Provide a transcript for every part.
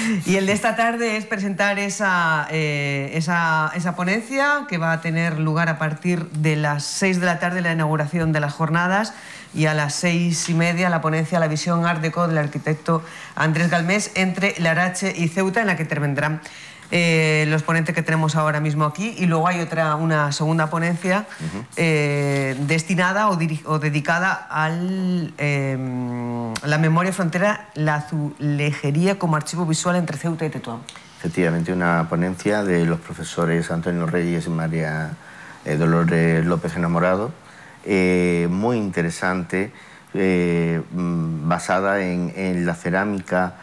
Y el de esta tarde es presentar esa ponencia que va a tener lugar a partir de las 6 de la tarde, la inauguración de las jornadas, y a las 6:30 la ponencia La visión Art Deco del arquitecto Andrés Galmés entre Larache y Ceuta, en la que intervendrán los ponentes que tenemos ahora mismo aquí, y luego hay una segunda ponencia destinada o dedicada a la memoria frontera, la azulejería como archivo visual entre Ceuta y Tetuán. Efectivamente, una ponencia de los profesores Antonio Reyes y María Dolores López Enamorado, muy interesante, basada en la cerámica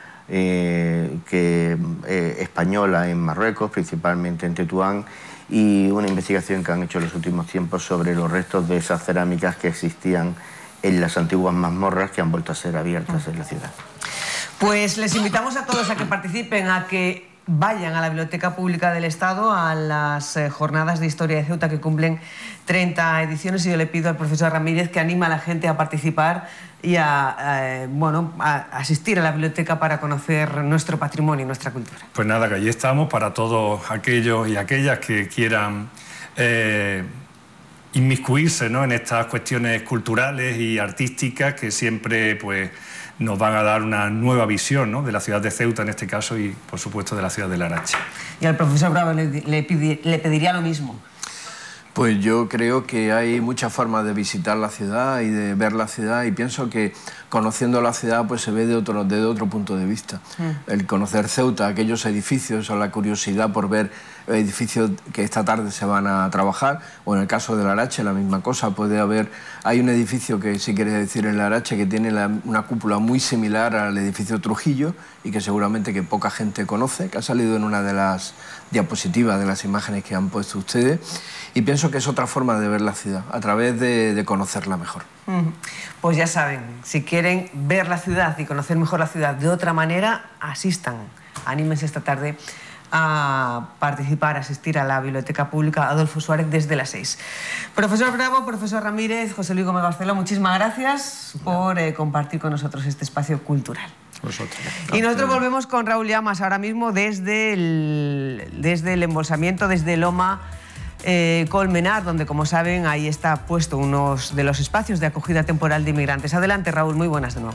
española en Marruecos, principalmente en Tetuán, y una investigación que han hecho en los últimos tiempos sobre los restos de esas cerámicas que existían en las antiguas mazmorras que han vuelto a ser abiertas en la ciudad. Pues les invitamos a todos a que participen, a que vayan a la Biblioteca Pública del Estado a las jornadas de Historia de Ceuta, que cumplen 30 ediciones, y yo le pido al profesor Ramírez que anime a la gente a participar y a asistir a la biblioteca para conocer nuestro patrimonio y nuestra cultura. Pues nada, que allí estamos para todos aquellos y aquellas que quieran inmiscuirse, ¿no?, en estas cuestiones culturales y artísticas que siempre pues nos van a dar una nueva visión, ¿no?, de la ciudad de Ceuta en este caso, y por supuesto de la ciudad de Larache. Y al profesor Bravo le pediría lo mismo. Pues yo creo que hay muchas formas de visitar la ciudad y de ver la ciudad, y pienso que conociendo la ciudad pues se ve desde otro punto de vista. El conocer Ceuta, aquellos edificios, o la curiosidad por ver edificios que esta tarde se van a trabajar, o en el caso de Larache la misma cosa. Hay un edificio que, si quieres decir, en Larache, que tiene una cúpula muy similar al edificio Trujillo, y que seguramente que poca gente conoce, que ha salido en una de las diapositivas de las imágenes que han puesto ustedes, y pienso que es otra forma de ver la ciudad, a través de conocerla mejor. Pues ya saben, si quieren ver la ciudad y conocer mejor la ciudad de otra manera, asistan, anímense esta tarde a participar, a asistir a la Biblioteca Pública Adolfo Suárez desde las 6. Profesor Bravo, profesor Ramírez, José Luis Gómez Barceló, muchísimas gracias por compartir con nosotros este espacio cultural. Y nosotros volvemos con Raúl Llamas ahora mismo desde el embolsamiento, desde Loma Colmenar, donde, como saben, ahí está puesto uno de los espacios de acogida temporal de inmigrantes. Adelante, Raúl, muy buenas de nuevo.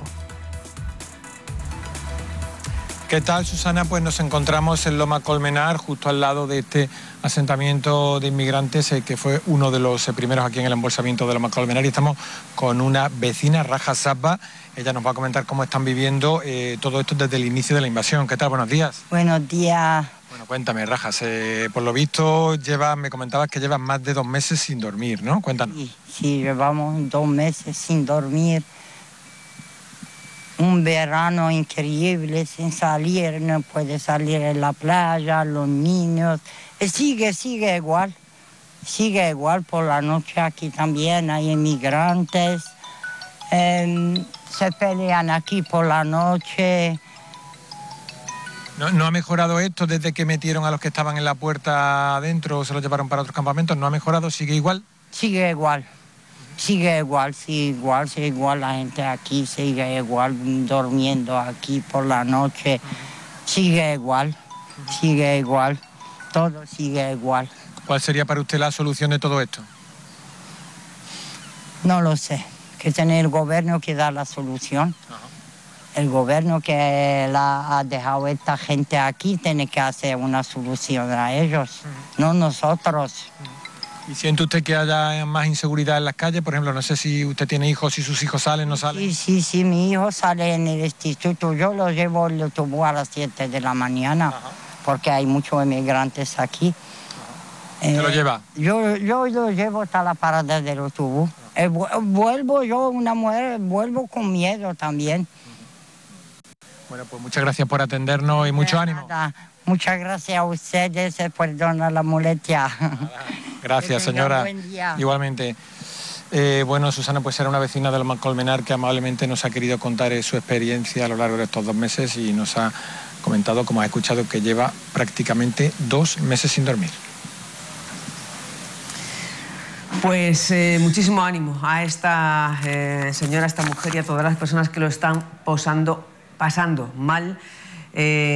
¿Qué tal, Susana? Pues nos encontramos en Loma Colmenar, justo al lado de este asentamiento de inmigrantes, que fue uno de los primeros aquí en el embolsamiento de Loma Colmenar, y estamos con una vecina, Raja Sabba. Ella nos va a comentar cómo están viviendo todo esto desde el inicio de la invasión. ¿Qué tal? Buenos días. Buenos días. Bueno, cuéntame, Rajas, por lo visto me comentabas que llevas más de 2 meses sin dormir, ¿no? Cuéntanos. Sí, llevamos 2 meses sin dormir. Un verano increíble, sin salir, no puede salir en la playa, los niños. Sigue igual. Sigue igual por la noche. Aquí también hay inmigrantes. Se pelean aquí por la noche. ¿No ha mejorado esto desde que metieron a los que estaban en la puerta adentro o se los llevaron para otros campamentos? ¿No ha mejorado? ¿Sigue igual? Sigue igual. Sigue igual, la gente aquí sigue igual, durmiendo aquí por la noche. Sigue igual, todo sigue igual. ¿Cuál sería para usted la solución de todo esto? No lo sé, que tiene el gobierno que da la solución. El gobierno que ha dejado a esta gente aquí tiene que hacer una solución a ellos, no nosotros. ¿Y siente usted que haya más inseguridad en las calles? Por ejemplo, no sé si usted tiene hijos, si sus hijos salen, no salen. Sí, mi hijo sale en el instituto. Yo lo llevo el autobús a las 7 de la mañana, porque hay muchos inmigrantes aquí. ¿Usted lo lleva? Yo lo llevo hasta la parada del autobús. Vuelvo yo, una mujer, vuelvo con miedo también. Bueno, pues muchas gracias por atendernos y mucho ánimo. Muchas gracias a ustedes, perdona la molestia. Gracias, señora. Buen día. Igualmente. Bueno, Susana, pues era una vecina de Loma Colmenar que amablemente nos ha querido contar su experiencia a lo largo de estos 2 meses, y nos ha comentado, como ha escuchado, que lleva prácticamente 2 meses sin dormir. Pues muchísimo ánimo a esta señora, a esta mujer, y a todas las personas que lo están pasando mal.